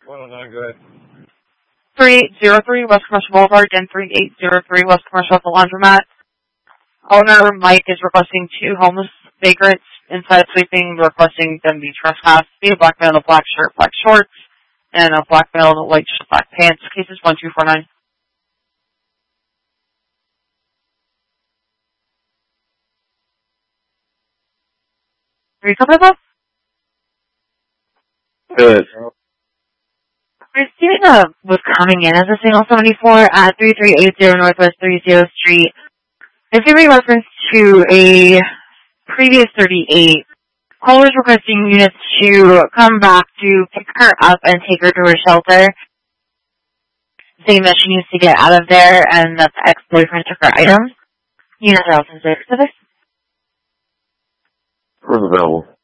Go ahead. 3803 West Commercial Boulevard and 3803 West Commercial at the laundromat. Owner Mike is requesting 2 homeless vagrants inside sleeping, requesting them be trespassed. Be a black male in a black shirt, black shorts, and a black male in a white shirt, black pants. Cases 1249. Are you coming up? Good. Christina was coming in as a single 74 at 3380 Northwest 30th Street. It's giving reference to a previous 38. Callers requesting units to come back to pick her up and take her to her shelter, saying that she needs to get out of there and that the ex-boyfriend took her items. Units are also specific. Where's available?